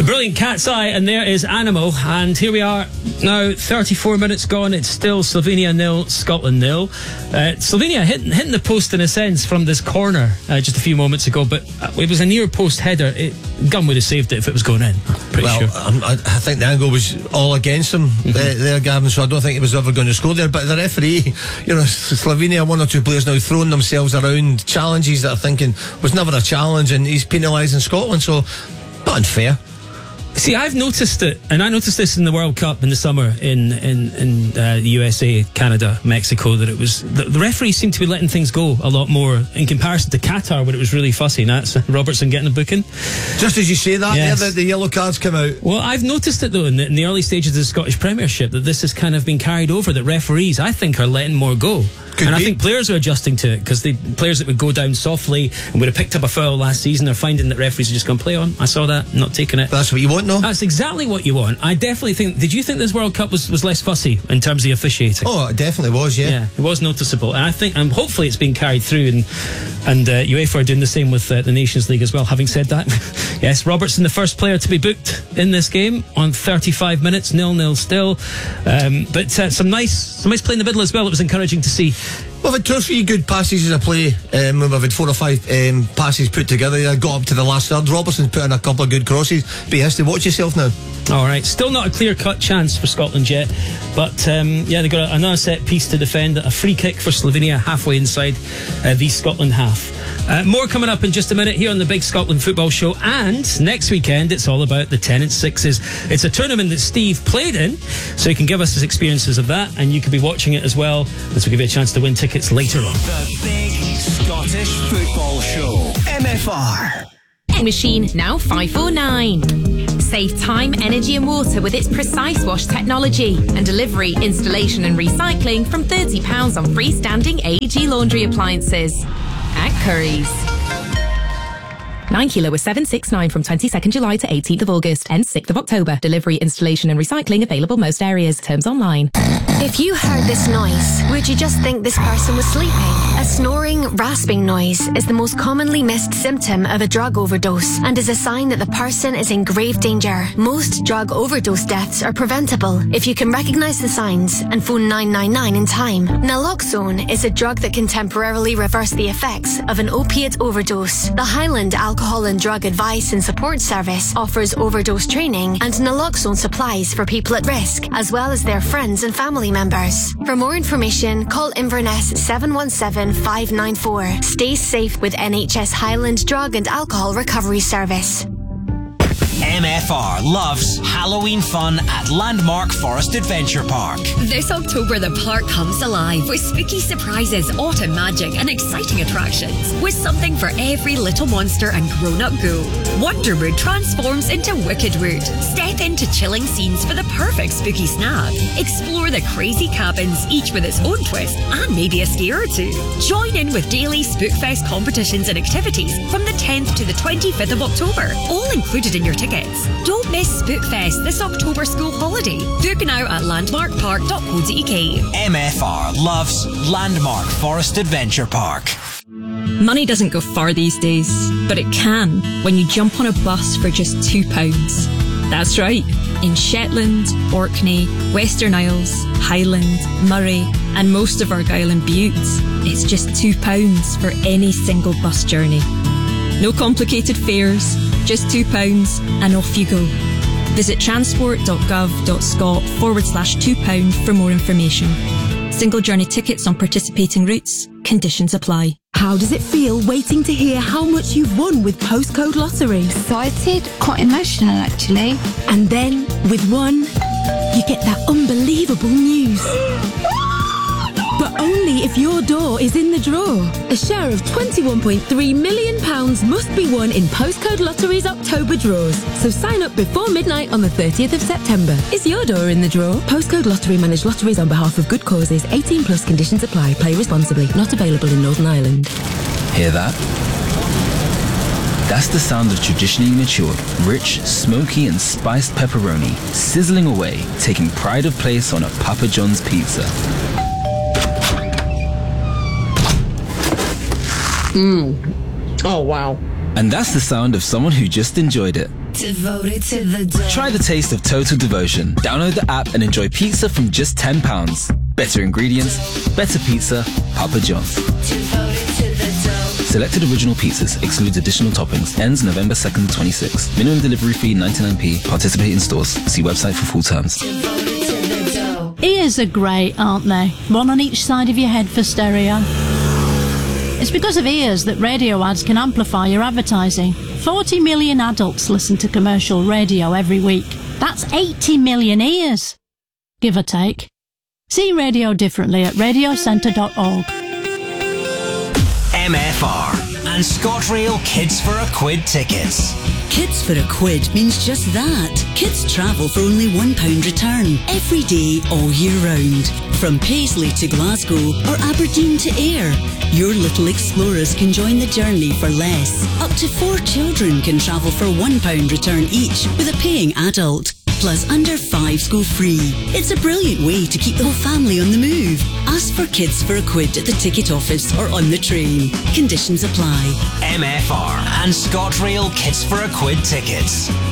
The brilliant Cat's Eye, and there is Animal. And here we are now, 34 minutes gone. It's still Slovenia 0, Scotland 0. Slovenia hitting the post in a sense from this corner just a few moments ago, but it was a near post header. Gunn would have saved it if it was going in. Pretty sure. I think the angle was all against him there, Gavin, so I don't think he was ever going to score there. But the referee, Slovenia, one or two players now throwing themselves around challenges that are thinking was never a challenge, and he's penalising Scotland, so not unfair. See, I've noticed it, and I noticed this in the World Cup in the summer in the USA, Canada, Mexico, that it was the referees seemed to be letting things go a lot more in comparison to Qatar, where it was really fussy. That's Robertson getting a booking. Just as you say that, yes. the yellow cards come out. Well, I've noticed it though in the early stages of the Scottish Premiership that this has kind of been carried over. That referees, I think, are letting more go. I think players are adjusting to it, because the players that would go down softly and would have picked up a foul last season are finding that referees are just going to play on. I saw that, not taking it. That's what you want, no? That's exactly what you want. I definitely think. Did you think this World Cup was less fussy in terms of the officiating? Oh, it definitely was, yeah. Yeah, it was noticeable, and I think, and hopefully it's been carried through, and UEFA are doing the same with the Nations League as well. Having said that, yes, Robertson, the first player to be booked in this game on 35 minutes, 0-0 still, but some nice play in the middle as well. It was encouraging to see. We've had 2 or 3 good passes as a play. We've had 4 or 5 passes put together. Got up to the last third. Robertson's put in a couple of good crosses. But he has to watch yourself now. Alright, still not a clear-cut chance for Scotland yet. But they've got another set piece to defend. A free kick for Slovenia halfway inside the Scotland half. More coming up in just a minute here on the Big Scotland Football Show. And next weekend, it's all about the 10 and 6s. It's a tournament that Steve played in, so he can give us his experiences of that, and you could be watching it as well, as we give you a chance to win tickets later on. The Big Scottish Football Show. MFR. Machine now 549. Save time, energy and water with its Precise Wash technology, and delivery, installation and recycling from £30 on freestanding AEG laundry appliances at Curry's. 9 kilo was 769 from 22nd July to 18th of August. Ends 6th of October. Delivery, installation and recycling available most areas. Terms online. If you heard this noise, would you just think this person was sleeping? A snoring, rasping noise is the most commonly missed symptom of a drug overdose and is a sign that the person is in grave danger. Most drug overdose deaths are preventable if you can recognise the signs and phone 999 in time. Naloxone is a drug that can temporarily reverse the effects of an opiate overdose. The Highland Alcohol and Drug Advice and Support Service offers overdose training and naloxone supplies for people at risk, as well as their friends and family members. For more information, call Inverness 717 594. Stay safe with NHS Highland Drug and Alcohol Recovery Service. MFR loves Halloween fun at Landmark Forest Adventure Park. This October, the park comes alive with spooky surprises, autumn magic, and exciting attractions, with something for every little monster and grown-up ghoul. Wonderwood transforms into Wickedwood. Step into chilling scenes for the perfect spooky snack. Explore the crazy cabins, each with its own twist, and maybe a scare or two. Join in with daily Spookfest competitions and activities from the 10th to the 25th of October, all included in your tickets. Don't miss Spookfest this October school holiday. Book now at landmarkpark.co.uk. MFR loves Landmark Forest Adventure Park. Money doesn't go far these days, but it can when you jump on a bus for just £2. That's right. In Shetland, Orkney, Western Isles, Highland, Murray, and most of Argyll and Bute, it's just £2 for any single bus journey. No complicated fares, just £2 and off you go. Visit transport.gov.scot/£2 for more information. Single journey tickets on participating routes. Conditions apply. How does it feel waiting to hear how much you've won with Postcode Lottery? Excited, quite emotional actually. And then, with one, you get that unbelievable news. But only if your door is in the draw. A share of £21.3 million must be won in Postcode Lottery's October draws. So sign up before midnight on the 30th of September. Is your door in the draw? Postcode Lottery manage lotteries on behalf of good causes. 18 plus conditions apply. Play responsibly. Not available in Northern Ireland. Hear that? That's the sound of traditionally matured, rich, smoky and spiced pepperoni sizzling away, taking pride of place on a Papa John's pizza. Oh, wow. And that's the sound of someone who just enjoyed it. Devoted to the dough. Try the taste of Total Devotion. Download the app and enjoy pizza from just £10. Better ingredients, better pizza, Papa John's. Devoted to the dough. Selected original pizzas, excludes additional toppings. Ends November 2nd, 26. Minimum delivery fee 99p. Participate in stores. See website for full terms. Devoted to the dough. Ears are great, aren't they? One on each side of your head for stereo. It's because of ears that radio ads can amplify your advertising. 40 million adults listen to commercial radio every week. That's 80 million ears, give or take. See radio differently at radiocentre.org. MFR and ScotRail Kids for a Quid tickets. Kids for a Quid means just that. Kids travel for only £1 return every day, all year round. From Paisley to Glasgow or Aberdeen to Ayr, your little explorers can join the journey for less. Up to 4 children can travel for £1 return each with a paying adult. Plus under 5s go free. It's a brilliant way to keep the whole family on the move. Ask for Kids for a Quid at the ticket office or on the train. Conditions apply. MFR and ScotRail Kids for a Quid tickets.